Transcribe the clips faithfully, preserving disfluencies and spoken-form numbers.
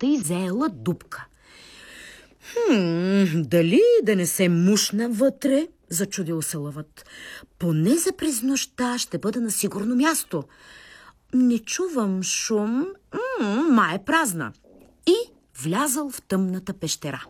пещерата и заела дупка. Хм, дали да не се мушна вътре? Зачудил се лъвът. Поне за през нощта ще бъда на сигурно място. Не чувам шум, М, ма е празна. И влязал в тъмната пещера.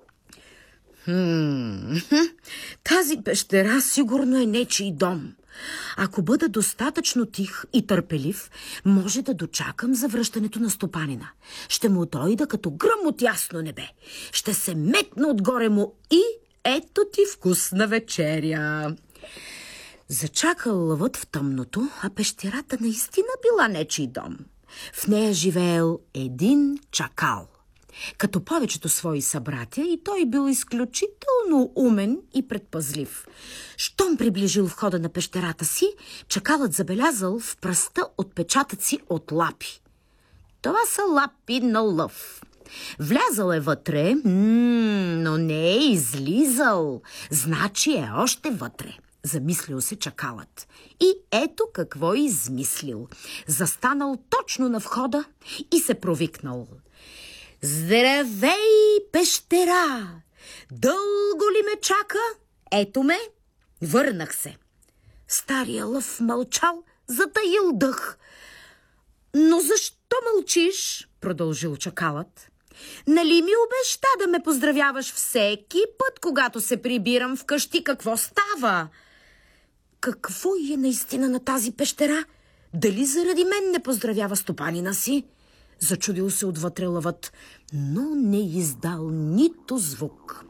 Хм, тази пещера сигурно е нечий дом. Ако бъда достатъчно тих и търпелив, може да дочакам завръщането на стопанина. Ще му дойда като гръм от ясно небе. Ще се метна отгоре му и ето ти вкусна вечеря. Зачакал лъвът в тъмното, а пещерата наистина била нечий дом. В нея живеел един чакал. Като повечето свои събратя, и той бил изключително умен и предпазлив. Щом приближил входа на пещерата си, чакалът забелязал в пръста отпечатъци от лапи. Това са лапи на лъв. Влязал е вътре, но не е излизал. Значи е още вътре. Замислил се чакалът. И ето какво измислил. Застанал точно на входа и се провикнал. Здравей, пещера! Дълго ли ме чака? Ето ме, върнах се. Стария лъв мълчал, затаил дъх. Но защо мълчиш? Продължил чакалът. Нали ми обеща да ме поздравяваш всеки път, когато се прибирам вкъщи? Какво става? Какво е наистина на тази пещера? Дали заради мен не поздравява стопанина си? Зачудил се отвътре лъвът, но не издал нито звук.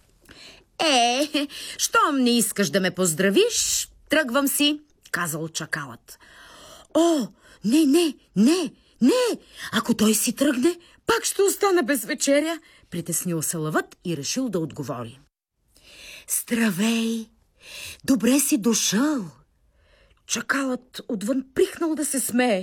Е, щом не искаш да ме поздравиш, тръгвам си, казал чакалът. О, не, не, не, не, ако той си тръгне, пак ще остана без вечеря, притеснил се лъвът и решил да отговори. Здравей, добре си дошъл. Чакалът отвън прихнал да се смее.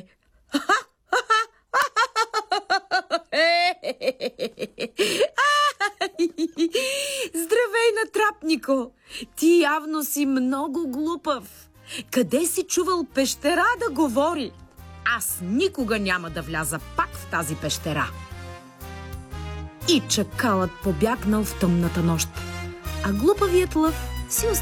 Здравей, натрапнико! Ти явно си много глупав. Къде си чувал пещера да говори? Аз никога няма да вляза пак в тази пещера. И чакалът побягнал в тъмната нощ, а глупавият лъв си остана